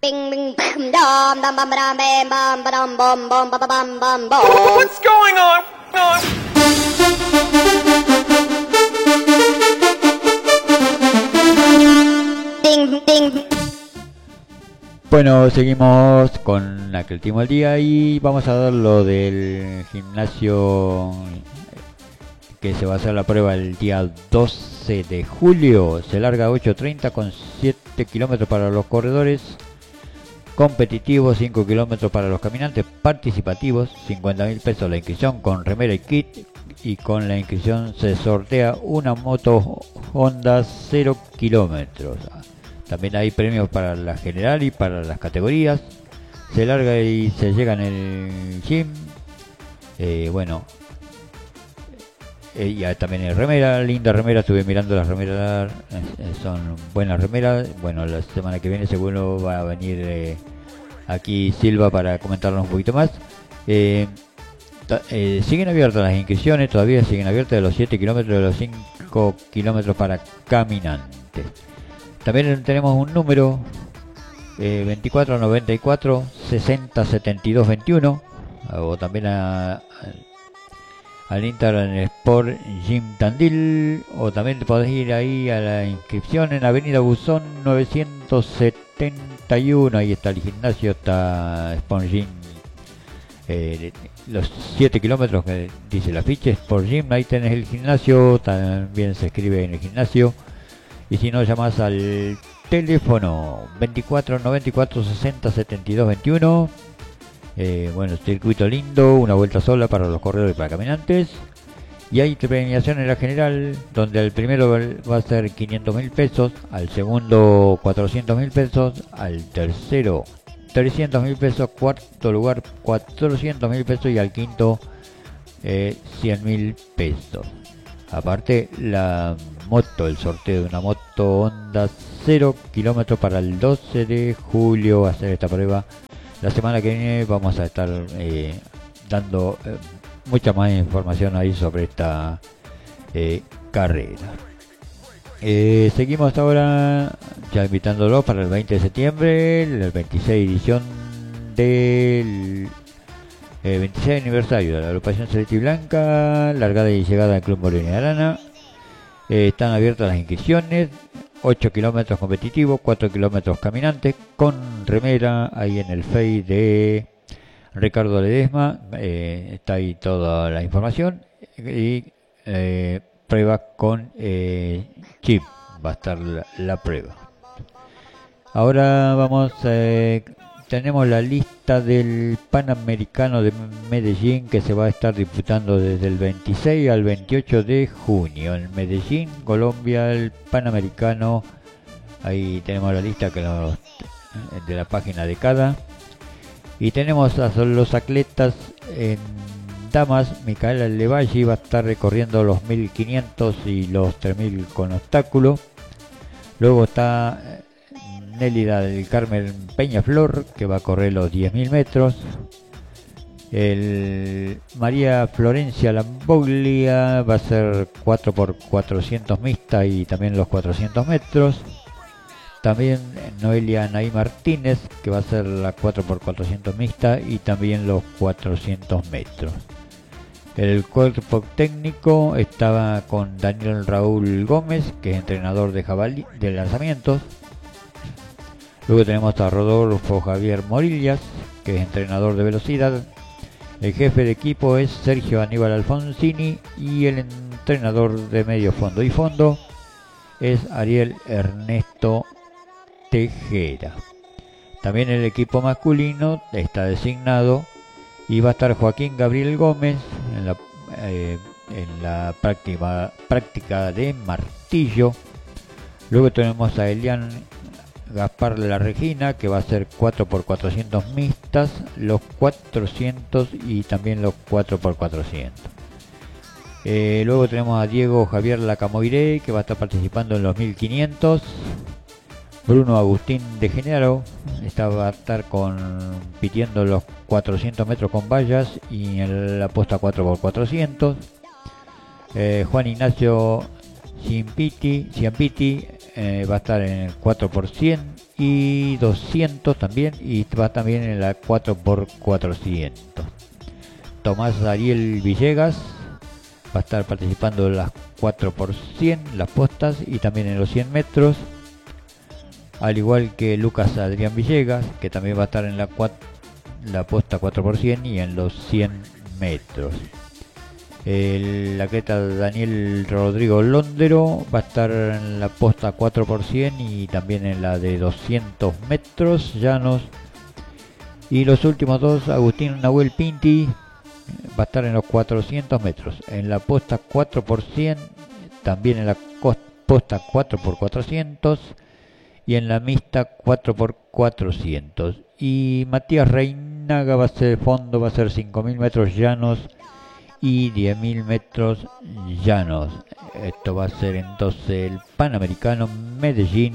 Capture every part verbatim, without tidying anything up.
What's going on? Bueno, seguimos con Atletismo al Día y vamos a dar lo del gimnasio que se va a hacer la prueba el día doce de julio. Se larga a ocho treinta con siete kilómetros para los corredores competitivos, cinco kilómetros para los caminantes participativos, cincuenta mil pesos la inscripción con remera y kit, y con la inscripción se sortea una moto Honda cero kilómetros. También hay premios para la general y para las categorías. Se larga y se llega en el gym. Eh, bueno, eh, ya también hay remera, linda remera. Estuve mirando las remeras, eh, son buenas remeras. Bueno, la semana que viene seguro va a venir eh, aquí Silva para comentarnos un poquito más. Eh, ta, eh, siguen abiertas las inscripciones, todavía siguen abiertas de los siete kilómetros, de los cinco kilómetros para caminantes. También tenemos un número eh, veinticuatro noventa y cuatro sesenta setenta y dos veintiuno, o también a, a, al Instagram Sport Gym Tandil, o también podés ir ahí a la inscripción en Avenida Buzón novecientos setenta y uno. Ahí está el gimnasio, está Sport Gym, eh, los siete kilómetros que dice el afiche Sport Gym. Ahí tenés el gimnasio, también se escribe en el gimnasio. Y si no, llamas al teléfono veinticuatro noventa y cuatro sesenta setenta y dos veintiuno. Eh, bueno, circuito lindo, una vuelta sola para los corredores y para caminantes. Y hay premiación en la general, donde el primero va a ser quinientos mil pesos, al segundo cuatrocientos mil pesos, al tercero trescientos mil pesos, cuarto lugar cuatrocientos mil pesos y al quinto eh, cien mil pesos. Aparte, la moto, el sorteo de una moto Honda cero kilómetros para el doce de julio va a ser esta prueba. La semana que viene vamos a estar eh, dando eh, mucha más información ahí sobre esta eh, carrera. Eh, seguimos ahora ya invitándolos para el veinte de septiembre, la veintiséis edición del Eh, veintiséis aniversario de la agrupación Celeste y Blanca, largada y llegada al Club Moreno y Arana. Eh, están abiertas las inscripciones, ocho kilómetros competitivos, cuatro kilómetros caminantes, con remera, ahí en el Face de Ricardo Ledesma, eh, está ahí toda la información, y eh, prueba con eh, chip, va a estar la, la prueba. Ahora vamos eh, tenemos la lista del Panamericano de Medellín, que se va a estar disputando desde el veintiséis al veintiocho de junio en Medellín, Colombia. El Panamericano, ahí tenemos la lista que nos, de la página de cada, y tenemos a los atletas en damas. Micaela Levalli va a estar recorriendo los mil quinientos y los tres mil con obstáculo. Luego está Nélida del Carmen Peñaflor, que va a correr los diez mil metros. El María Florencia Lamboglia va a ser cuatro por cuatrocientos mixta y también los cuatrocientos metros. También Noelia Naí Martínez, que va a ser la cuatro por cuatrocientos mixta y también los cuatrocientos metros. El cuerpo técnico estaba con Daniel Raúl Gómez, que es entrenador de jabalí, de lanzamientos. Luego tenemos a Rodolfo Javier Morillas, que es entrenador de velocidad. El jefe de equipo es Sergio Aníbal Alfonsini y el entrenador de medio fondo y fondo es Ariel Ernesto Tejera. También el equipo masculino está designado y va a estar Joaquín Gabriel Gómez en la, eh, en la práctica, práctica de martillo. Luego tenemos a Elian Gaspar La Regina, que va a ser cuatro por cuatrocientos mixtas, los cuatrocientos y también los cuatro por cuatrocientos. Eh, luego tenemos a Diego Javier Lacamoiré, que va a estar participando en los mil quinientos. Bruno Agustín de Genaro está, va a estar compitiendo los cuatrocientos metros con vallas y en la posta cuatro por cuatrocientos. Eh, Juan Ignacio Ciampiti, Ciampiti eh, va a estar en el cuatro por cien y doscientos también, y va también en la cuatro por cuatrocientos. Tomás Ariel Villegas va a estar participando en las cuatro por cien, las postas, y también en los cien metros, al igual que Lucas Adrián Villegas, que también va a estar en la, la posta cuatro por cien y en los cien metros. El atleta Daniel Rodrigo Londero va a estar en la posta cuatro por cien y también en la de doscientos metros llanos. Y los últimos dos, Agustín Nahuel Pinti va a estar en los cuatrocientos metros, en la posta cuatro por cien, también en la posta cuatro por cuatrocientos y en la mixta cuatro por cuatrocientos. Y Matías Reinaga va a ser el fondo, va a ser cinco mil metros llanos y diez mil metros llanos. Esto va a ser entonces el Panamericano Medellín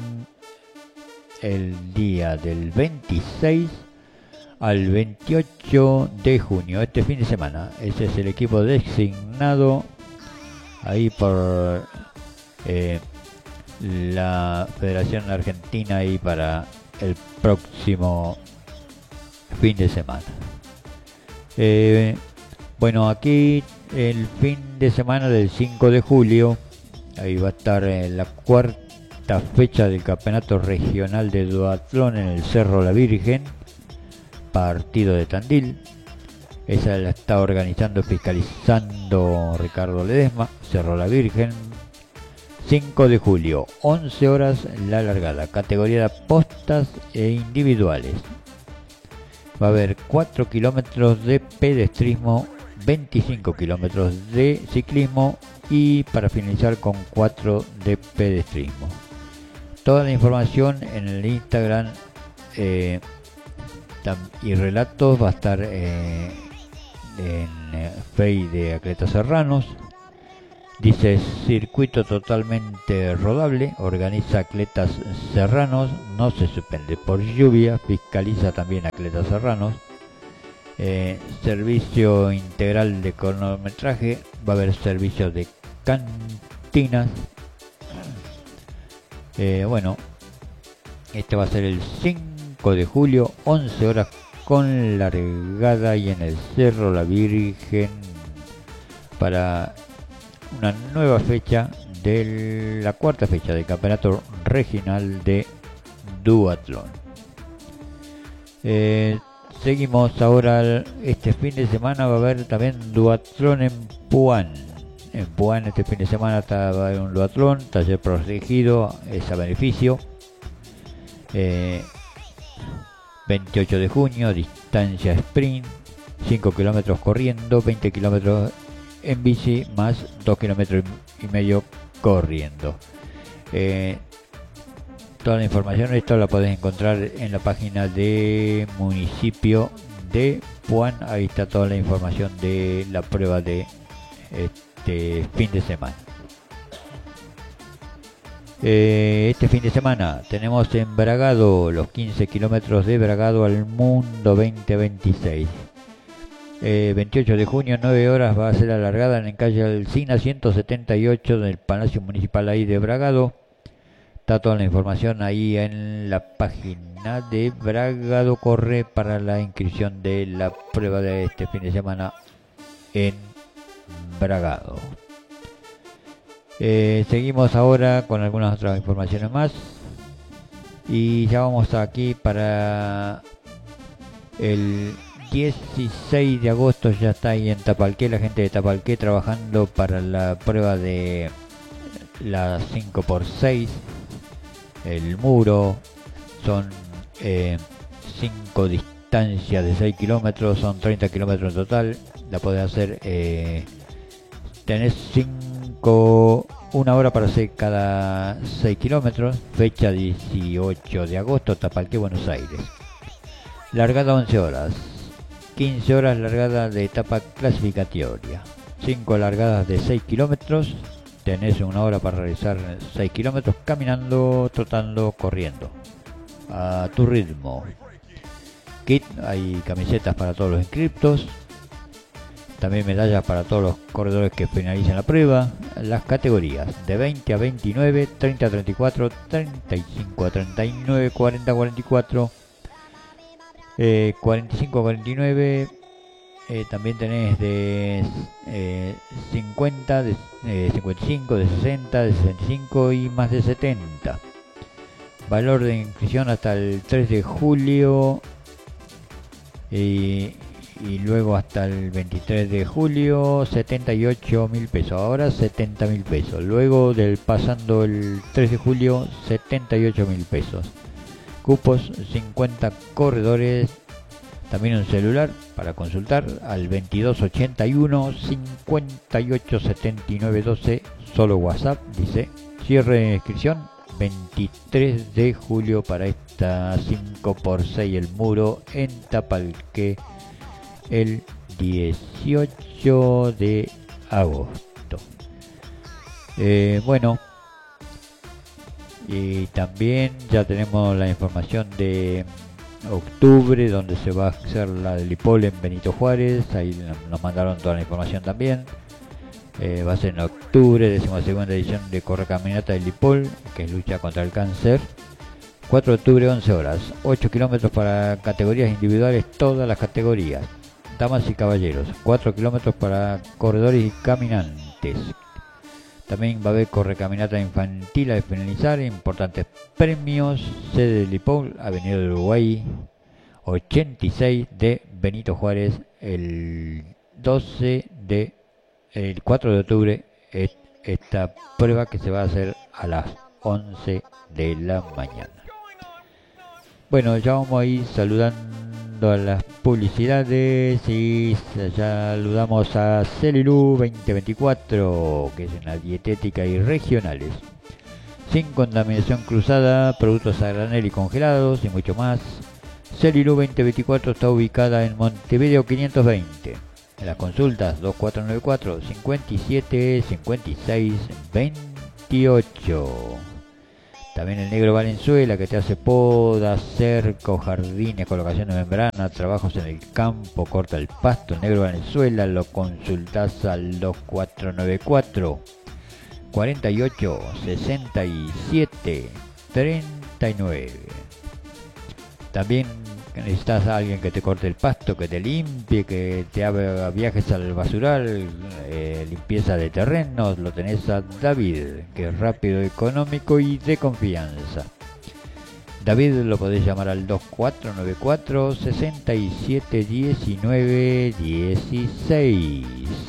el día del veintiséis al veintiocho de junio, este fin de semana. Ese es el equipo designado ahí por eh, la Federación Argentina y para el próximo fin de semana. Eh, bueno, aquí el fin de semana del cinco de julio, ahí va a estar en la cuarta fecha del Campeonato Regional de Duatlón en el Cerro La Virgen, partido de Tandil. Esa la está organizando, fiscalizando Ricardo Ledesma. Cerro La Virgen, cinco de julio, once horas la largada, categoría de postas e individuales. Va a haber cuatro kilómetros de pedestrismo, veinticinco kilómetros de ciclismo y para finalizar con cuatro de pedestrismo. Toda la información en el Instagram eh, y relatos va a estar eh, en eh, Face de Atletas Serranos. Dice circuito totalmente rodable, organiza Atletas Serranos, no se suspende por lluvia, fiscaliza también Atletas Serranos. Eh, servicio integral de cronometraje, va a haber servicio de cantinas. Eh, bueno, este va a ser el cinco de julio, once horas con largada y en el Cerro La Virgen para una nueva fecha de la cuarta fecha del Campeonato Regional de Duatlón. Eh, seguimos ahora, este fin de semana va a haber también Duatlón en Puan. En Puan este fin de semana está, va a haber un Duatlón, taller protegido, es a beneficio. Eh, veintiocho de junio, distancia sprint, cinco kilómetros corriendo, veinte kilómetros en bici, más dos kilómetros y medio corriendo. Eh, toda la información, esto la podés encontrar en la página de municipio de Puan. Ahí está toda la información de la prueba de este fin de semana. Eh, este fin de semana tenemos en Bragado los quince kilómetros de Bragado al Mundo veinte veintiséis. Eh, veintiocho de junio, nueve horas va a ser alargada en calle Alsina ciento setenta y ocho del Palacio Municipal ahí de Bragado. Está toda la información ahí en la página de Bragado Corre para la inscripción de la prueba de este fin de semana en Bragado. Eh, seguimos ahora con algunas otras informaciones más y ya vamos aquí para el dieciséis de agosto. Ya está ahí en Tapalqué la gente de Tapalqué trabajando para la prueba de las cinco por seis, el muro. Son cinco eh, distancias de seis kilómetros, son treinta kilómetros en total. La podés hacer, eh, tenés cinco, una hora para hacer cada seis kilómetros. Fecha dieciocho de agosto, Tapalqué, Buenos Aires. Largada once horas, quince horas largada de etapa clasificatoria, cinco largadas de seis kilómetros, tenés una hora para realizar seis kilómetros caminando, trotando, corriendo, a tu ritmo. Kit, hay camisetas para todos los inscriptos. También medallas para todos los corredores que finalicen la prueba. Las categorías de veinte a veintinueve, treinta a treinta y cuatro, treinta y cinco a treinta y nueve, cuarenta a cuarenta y cuatro, eh, cuarenta y cinco a cuarenta y nueve. Eh, también tenés de eh, cincuenta, de eh, cincuenta y cinco, de sesenta, de sesenta y cinco y más de setenta. Valor de inscripción hasta el tres de julio. Y... Y luego hasta el veintitrés de julio, setenta y ocho mil pesos. Ahora setenta mil pesos. Luego del pasando el tres de julio, setenta y ocho mil pesos. Cupos, cincuenta corredores. También un celular para consultar al veintidós ochenta y uno, cincuenta y ocho setenta y nueve doce. Solo WhatsApp, dice. Cierre de inscripción, veintitrés de julio para esta cinco por seis El Muro en Tapalqué. El dieciocho de agosto. Eh, bueno, y también ya tenemos la información de octubre, donde se va a hacer la del Lipol en Benito Juárez. Ahí nos mandaron toda la información también. Eh, va a ser en octubre, decimosegunda edición de Correcaminata del Lipol, que es lucha contra el cáncer. cuatro de octubre, once horas. ocho kilómetros para categorías individuales, todas las categorías. Damas y caballeros, cuatro kilómetros para corredores y caminantes. También va a haber correcaminata infantil al finalizar, importantes premios. Sede del Lipol, Avenida del Uruguay, ochenta y seis de Benito Juárez, el doce de, el cuatro de octubre, es esta prueba que se va a hacer a las once de la mañana. Bueno, ya vamos a ir saludando a las publicidades y saludamos a Celilú veinte veinticuatro, que es una dietética y regionales, sin contaminación cruzada, productos a granel y congelados y mucho más. Celilú veinte veinticuatro está ubicada en Montevideo quinientos veinte. En las consultas dos cuatro nueve cuatro, cincuenta y siete, cincuenta y seis, veintiocho. También el Negro Valenzuela, que te hace podas, cercos, jardines, colocación de membrana, trabajos en el campo, corta el pasto. El Negro Valenzuela lo consultás al dos cuatro nueve cuatro, cuarenta y ocho, sesenta y siete, treinta y nueve. También necesitas a alguien que te corte el pasto, que te limpie, que te haga viajes al basural, eh, limpieza de terrenos. Lo tenés a David, que es rápido, económico y de confianza. David lo podés llamar al dos cuatro nueve cuatro, sesenta y siete, diecinueve, dieciséis.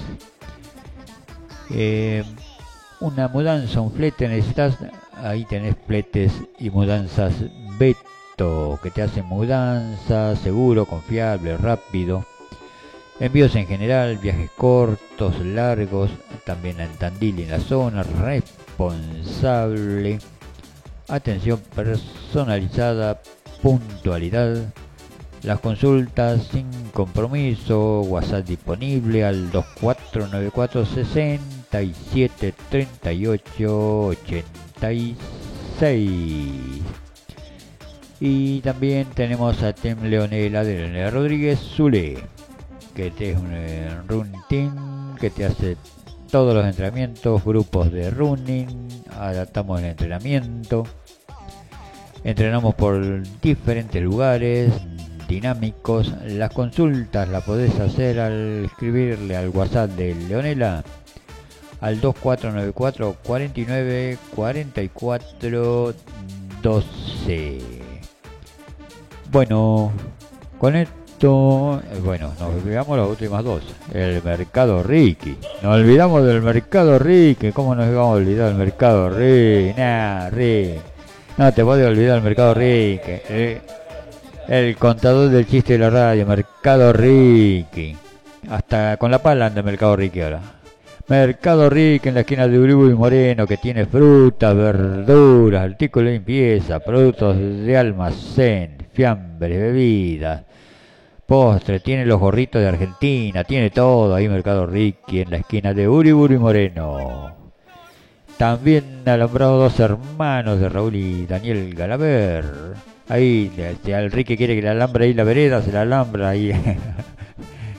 Eh, una mudanza, un flete necesitas, ahí tenés fletes y mudanzas Beto, que te hace mudanza, seguro, confiable, rápido. Envíos en general, viajes cortos, largos, también en Tandil y en la zona, responsable, atención personalizada, puntualidad. Las consultas sin compromiso, WhatsApp disponible al dos cuatro nueve cuatro, sesenta y siete, treinta y ocho, ochenta y seis. Y también tenemos a Tem Leonela de Leonela Rodríguez Zule, que te es un eh, running team que te hace todos los entrenamientos, grupos de running, adaptamos el entrenamiento, entrenamos por diferentes lugares dinámicos. Las consultas las podés hacer al escribirle al WhatsApp de Leonela al dos cuatro nueve cuatro, cuarenta y nueve, cuarenta y cuatro, doce. Bueno, con esto, eh, bueno, nos olvidamos las últimas dos. El Mercado Ricky. Nos olvidamos del Mercado Ricky. ¿Cómo nos íbamos a olvidar del Mercado Ricky? Nah, Ricky. No te podés olvidar del Mercado Ricky. El, el contador del chiste de la radio, Mercado Ricky. Hasta con la pala anda Mercado Ricky ahora. Mercado Ricky en la esquina de Uriburu y Moreno, que tiene frutas, verduras, artículos de limpieza, productos de almacén, fiambres, bebidas, postres, tiene los gorritos de Argentina, tiene todo ahí Mercado Ricky en la esquina de Uriburu y Moreno. También alumbrado Dos Hermanos de Raúl y Daniel Galaver. Ahí, si al Ricky quiere que le alambre ahí la vereda, se la alambra ahí.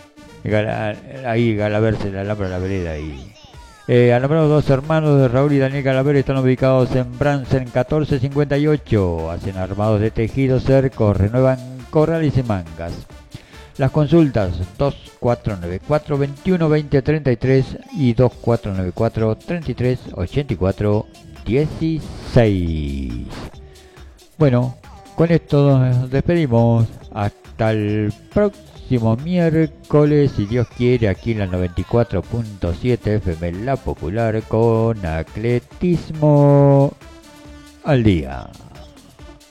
Gala, ahí Galaverse, la Alhambra de la Vereda. Ahí. Eh, Alhambra, dos hermanos de Raúl y Daniel Galaver están ubicados en Bransen catorce cincuenta y ocho. Hacen armados de tejidos, cercos, renuevan corrales y mangas. Las consultas dos cuatro nueve cuatro, veintiuno, veinte, treinta y tres y dos cuatro nueve cuatro, treinta y tres, ochenta y cuatro, dieciséis. Bueno, con esto nos despedimos. Hasta el próximo miércoles, si Dios quiere, aquí en la noventa y cuatro punto siete F M La Popular con Atletismo al Día.